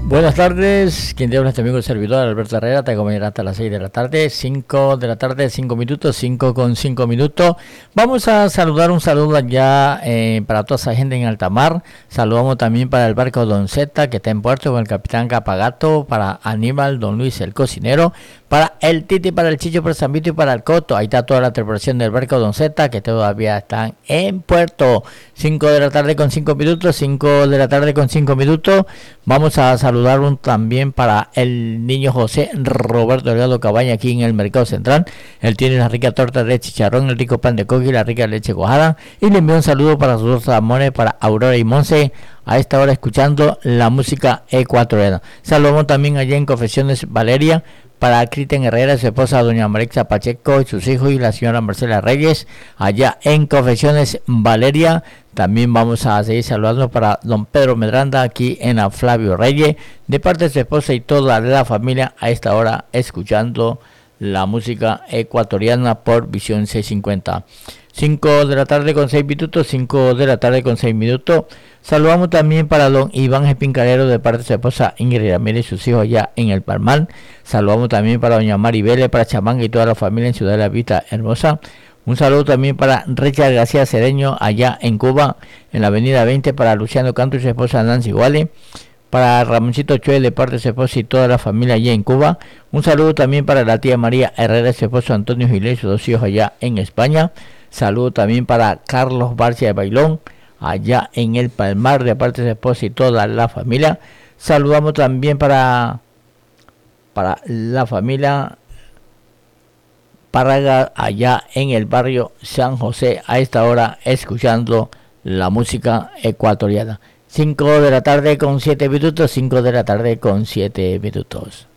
Buenas tardes, quien te habla este amigo el servidor Alberto Herrera, te acompañará hasta las 6 de la tarde, 5 de la tarde, 5 minutos, 5 con 5 minutos. Vamos a saludar un saludo allá para toda esa gente en alta mar. Saludamos también para el barco Don Zeta, que está en puerto con el capitán Capagato, para Aníbal, Don Luis el cocinero, para el Titi, para el Chicho, para el Zambito y para el Coto. Ahí está toda la tripulación del barco Don Zeta, que todavía están en puerto. 5 de la tarde con 5 minutos, 5 de la tarde con 5 minutos. Vamos a saludar también para el niño José Roberto Delgado Cabaña aquí en el Mercado Central. Él tiene una rica torta de chicharrón, el rico pan de coco y la rica leche cuajada. Y le envío un saludo para sus dos amores, para Aurora y Monse, a esta hora escuchando la música ecuatoriana. Saludamos también allá en Confesiones Valeria para Cristian Herrera, su esposa doña Marixa Pacheco y sus hijos y la señora Marcela Reyes, allá en Confesiones Valeria. También vamos a seguir saludando para don Pedro Medranda aquí en la Flavio Reyes, de parte de su esposa y toda la familia, a esta hora escuchando la música ecuatoriana por Visión 650. 5 de la tarde con 6 minutos, 5 de la tarde con 6 minutos. Saludamos también para don Iván Espincalero, de parte de su esposa Ingrid Ramírez y sus hijos allá en el Palmar. Saludamos también para doña Mari Vélez, para Chamanga y toda la familia en Ciudad de la Vista Hermosa. Un saludo también para Richard García Cedeño allá en Cuba, en la avenida 20, para Luciano Canto y su esposa Nancy Guale, para Ramoncito Chue de parte de su esposa y toda la familia allá en Cuba. Un saludo también para la tía María Herrera y su esposo Antonio Giles y sus dos hijos allá en España. Saludo también para Carlos Barcia de Bailón, allá en el Palmar, de parte de su esposa y toda la familia. Saludamos también para la familia Parraga, allá en el barrio San José, a esta hora escuchando la música ecuatoriana. 5 de la tarde con 7 minutos, 5 de la tarde con 7 minutos.